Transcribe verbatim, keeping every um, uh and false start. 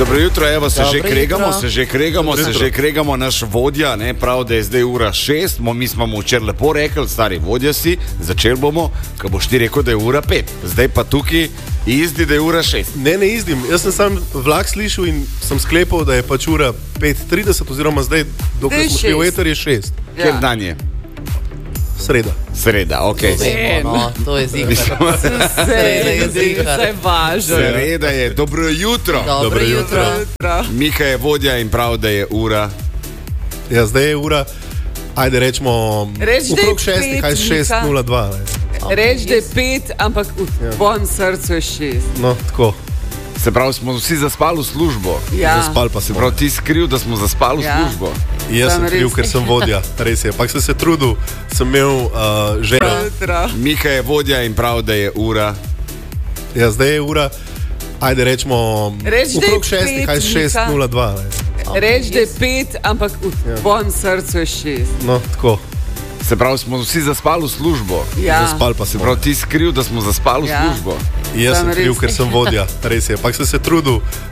Dobro jutro, evo se Dobro že kregamo, jutro. se že kregamo, se že kregamo, naš vodja, ne, prav, da je zdaj ura šest, mo, mi smo mu včeraj lepo rekli, stari vodja si, začeli bomo, ko boš ti rekel, da je ura pet, zdaj pa tukaj izdi, da je ura šest. Ne, ne izdim, jaz sem sam vlak slišal in sem sklepal, da je pač ura pet trideset oziroma zdaj, dokaj smo šli v eter, je šest. Ja. Kjer dan je? Sreda. Sreda, ok. Vemo, no, to je zihar. Sreda je zihar, vse važno. Sreda je, dobro jutro. Dobro, Dobro jutro. jutro. Mika je vodja in prav, da je ura. Ja, zdaj je ura, ajde rečemo, Reč, da je okrog šestih, pet, kaj šest Mika. nula dva. Reč, da je pet, ampak v tvojem srcu je šest. No, tako. Se pravi, smo vsi zaspali v službo. Ja. Zaspal pa se Prav prav. ti skriv, da smo zaspali v Ja. službo. Jaz sem Sem kriv, res. ker sem vodja, res je. Pak sem se trudil, sem imel uh, željo. Jutro. Mika je vodja in prav, da je ura. Ja, zdaj je ura, ajde rečemo, Reč, da je okrog šestih, pet, kaj šest Mika. nula dva. Reč, da je pet, ampak v tvojem srcu je šest. No, tako. Se pravi, smo vsi zaspali v službo. Ja. Zaspal pa se Prav prav. ti skriv, da smo zaspali v Ja. službo. Jaz Sem sem kriv, res. ker sem vodja, res je. Pak sem se trudil,